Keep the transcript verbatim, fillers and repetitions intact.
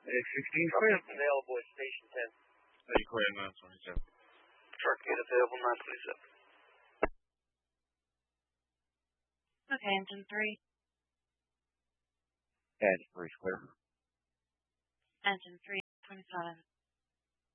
X sixteen clear. Available at Station ten. Hey, clear nine twenty-seven. Truck gate available nine twenty-seven. Okay, engine three. Engine three clear. Engine three twenty-five.